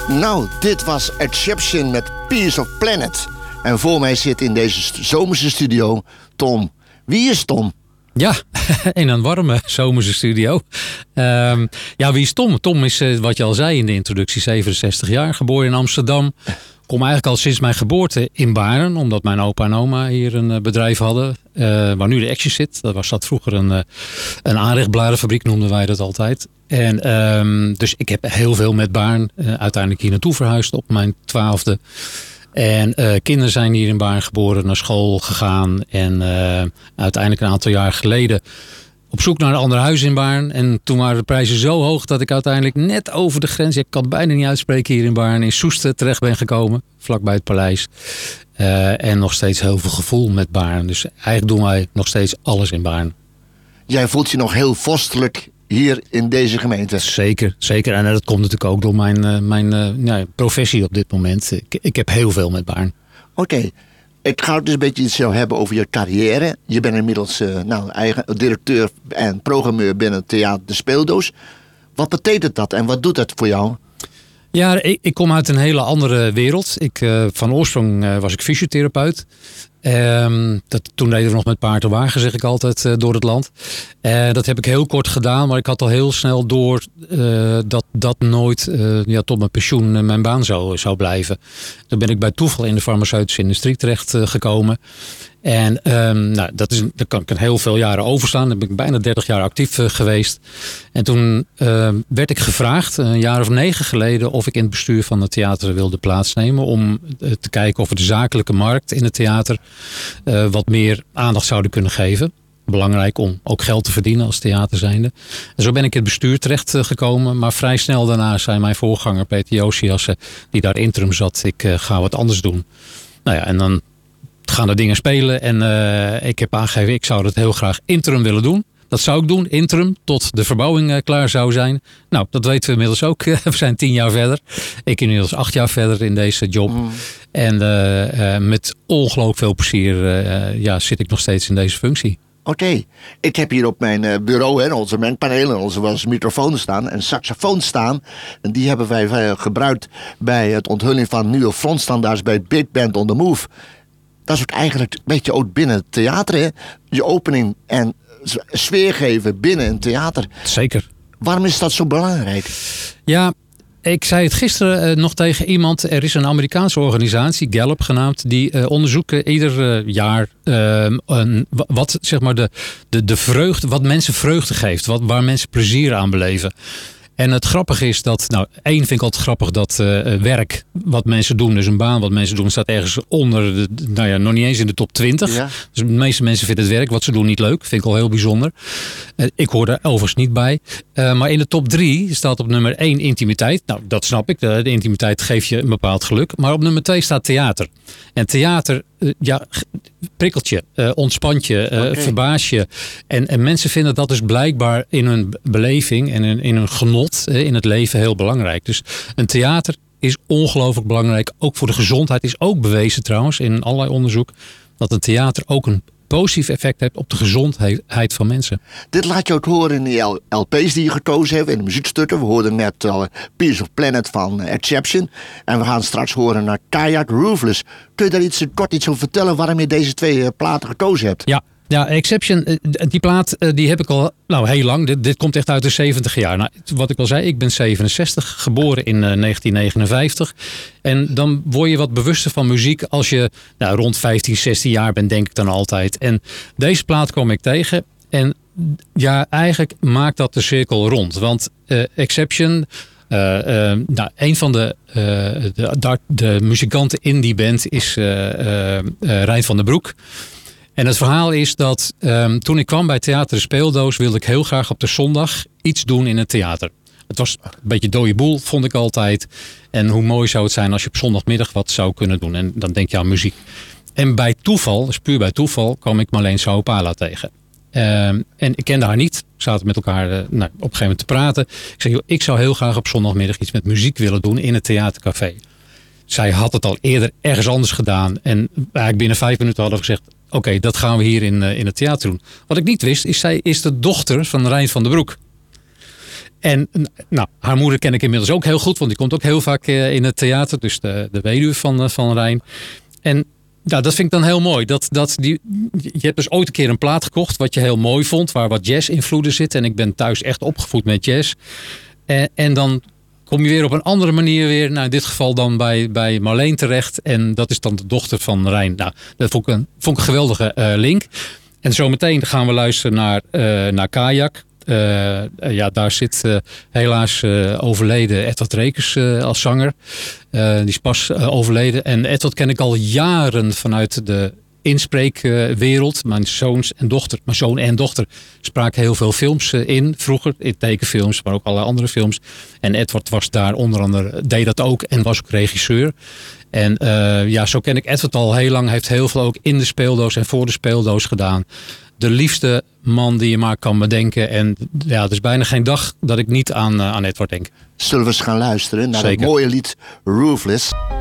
Nou, dit was Exception met Piece of Planet. En voor mij zit in deze zomerse studio Tom. Wie is Tom? Ja, in een warme zomerse studio. Wie is Tom? Tom is, wat je al zei in de introductie, 67 jaar. Geboren in Amsterdam. Kom eigenlijk al sinds mijn geboorte in Baren. Omdat mijn opa en oma hier een bedrijf hadden. Waar nu de Action zit. Dat was dat vroeger een aanrechtbladenfabriek, noemden wij dat altijd. En dus ik heb heel veel met Baren uiteindelijk hier naartoe verhuisd op mijn 12e. En kinderen zijn hier in Baren geboren, naar school gegaan. En uiteindelijk een aantal jaar geleden op zoek naar een ander huis in Baren. En toen waren de prijzen zo hoog dat ik uiteindelijk net over de grens, ik kan het bijna niet uitspreken hier in Baren, in Soesten terecht ben gekomen. Vlakbij het paleis. En nog steeds heel veel gevoel met Baren. Dus eigenlijk doen wij nog steeds alles in Baren. Jij voelt je nog heel vorstelijk hier in deze gemeente. Zeker, zeker. En dat komt natuurlijk ook door mijn professie op dit moment. Ik heb heel veel met Baren. Oké. Ik ga het dus een beetje iets hebben over je carrière. Je bent inmiddels eigen directeur en programmeur binnen het theater De Speeldoos. Wat betekent dat en wat doet dat voor jou? Ja, ik kom uit een hele andere wereld. Van oorsprong was ik fysiotherapeut. Toen deden we nog met paard en wagen, zeg ik altijd, door het land. Dat heb ik heel kort gedaan, maar ik had al heel snel door dat nooit tot mijn pensioen mijn baan zou blijven. Toen ben ik bij toeval in de farmaceutische industrie terecht gekomen. En daar kan ik heel veel jaren overslaan. Dan ben ik bijna 30 jaar actief geweest. En toen werd ik gevraagd, een jaar of 9 geleden, of ik in het bestuur van het theater wilde plaatsnemen. Om te kijken of we de zakelijke markt in het theater wat meer aandacht zouden kunnen geven. Belangrijk om ook geld te verdienen als theater zijnde. En zo ben ik in het bestuur terecht gekomen. Maar vrij snel daarna zei mijn voorganger Peter Josiassen, die daar interim zat, ik ga wat anders doen. Nou ja, en dan gaan er dingen spelen. En ik heb aangegeven, ik zou dat heel graag interim willen doen. Dat zou ik doen, interim, tot de verbouwing klaar zou zijn. Nou, dat weten we inmiddels ook. We zijn 10 jaar verder. Ik inmiddels 8 jaar verder in deze job. En met ongelooflijk veel plezier zit ik nog steeds in deze functie. Oké. Ik heb hier op mijn bureau onze mengpanelen, onze microfoon staan en saxofoon staan. En die hebben wij gebruikt bij het onthulling van nieuwe frontstandaards bij Big Band on the Move. Dat is ook eigenlijk een beetje ook binnen het theater, hè? Je opening en sfeer geven binnen een theater. Zeker. Waarom is dat zo belangrijk? Ja, ik zei het gisteren nog tegen iemand. Er is een Amerikaanse organisatie, Gallup genaamd, die onderzoeken ieder jaar wat zeg maar de vreugde, wat mensen vreugde geeft, waar mensen plezier aan beleven. En het grappige is dat, één vind ik altijd grappig dat werk wat mensen doen, dus een baan wat mensen doen, staat ergens onder, nog niet eens in de top 20. Ja. Dus de meeste mensen vinden het werk wat ze doen niet leuk. Vind ik al heel bijzonder. Ik hoor daar overigens niet bij. Maar in de top 3 staat op nummer 1 intimiteit. Nou, dat snap ik. De intimiteit geeft je een bepaald geluk. Maar op nummer 2 staat theater. En theater, prikkelt je, ontspant je, verbaast je. En mensen vinden dat dus blijkbaar in hun beleving en in hun genot in het leven heel belangrijk. Dus een theater is ongelooflijk belangrijk. Ook voor de gezondheid is ook bewezen trouwens in allerlei onderzoek dat een theater ook een positief effect heeft op de gezondheid van mensen. Dit laat je ook horen in die LP's die je gekozen hebt, in de muziekstukken. We hoorden net al Piece of Planet van Exception. En we gaan straks horen naar Kayak Roofless. Kun je daar kort iets over vertellen waarom je deze 2 platen gekozen hebt? Ja, Exception, die plaat die heb ik al heel lang. Dit komt echt uit de 70 jaar. Nou, wat ik al zei, ik ben 67, geboren in 1959. En dan word je wat bewuster van muziek als je rond 15, 16 jaar bent, denk ik dan altijd. En deze plaat kwam ik tegen. En ja, eigenlijk maakt dat de cirkel rond. Want Exception, een van de muzikanten in die band is Rijn van den Broek. En het verhaal is dat toen ik kwam bij Theater De Speeldoos, wilde ik heel graag op de zondag iets doen in het theater. Het was een beetje dode boel, vond ik altijd. En hoe mooi zou het zijn als je op zondagmiddag wat zou kunnen doen. En dan denk je aan muziek. En bij toeval, dus puur bij toeval, kwam ik Marleen Saopala tegen. En ik kende haar niet. We zaten met elkaar op een gegeven moment te praten. Ik zei, joh, ik zou heel graag op zondagmiddag iets met muziek willen doen in het theatercafé. Zij had het al eerder ergens anders gedaan. En eigenlijk binnen 5 minuten hadden we gezegd, oké, dat gaan we hier in het theater doen. Wat ik niet wist, is zij is de dochter van Rijn van den Broek. En nou, haar moeder ken ik inmiddels ook heel goed, want die komt ook heel vaak in het theater. Dus de weduwe van Rein. En nou, dat vind ik dan heel mooi. Je hebt dus ooit een keer een plaat gekocht wat je heel mooi vond, waar wat jazz-invloeden zitten. En ik ben thuis echt opgevoed met jazz. En dan kom je weer op een andere manier weer, nou in dit geval dan bij Marleen terecht. En dat is dan de dochter van Rein. Nou, dat vond ik een geweldige link. En zometeen gaan we luisteren naar Kajak. Daar zit helaas overleden Edward Rekers als zanger. Die is pas overleden. En Edward ken ik al jaren vanuit de inspreekwereld. Mijn zoon en dochter spraken heel veel films in. Vroeger in tekenfilms, maar ook allerlei andere films. En Edward was daar onder andere, deed dat ook en was ook regisseur. En zo ken ik Edward al heel lang. Hij heeft heel veel ook in de speeldoos en voor de speeldoos gedaan. De liefste man die je maar kan bedenken. En ja, er is bijna geen dag dat ik niet aan Edward denk. Zullen we eens gaan luisteren naar Zeker. het mooie lied Roofless?